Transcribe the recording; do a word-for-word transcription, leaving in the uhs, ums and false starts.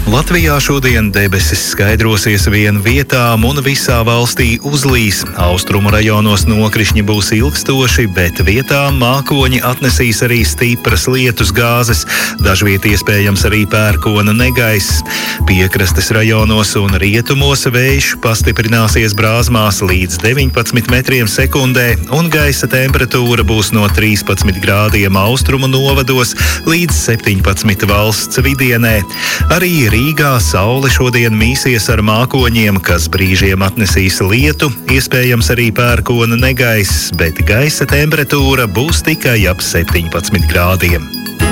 Latvijā šodien debesis skaidrosies vien vietām un visā valstī uzlīs. Austrumu rajonos nokrišņi būs ilgstoši, bet vietām mākoņi atnesīs arī stipras lietus gāzes, dažviet iespējams arī pērkona negaiss. Piekrastes rajonos un rietumos vējš pastiprināsies brāzmās līdz deviņpadsmit metriem sekundē, un gaisa temperatūra būs no trīspadsmit grādiem austrumu novados līdz septiņpadsmit valsts vidienē. Arī Rīgā saule šodien mīsies ar mākoņiem, kas brīžiem atnesīs lietu, iespējams arī pērkona negaiss, bet gaisa temperatūra būs tikai ap septiņpadsmit grādiem.